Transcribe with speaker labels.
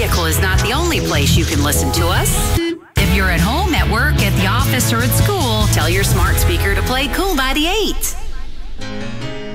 Speaker 1: vehicle is not the only place you can listen to us. If you're at home, at work, at the office, or at school, tell your smart speaker to play Cool 98.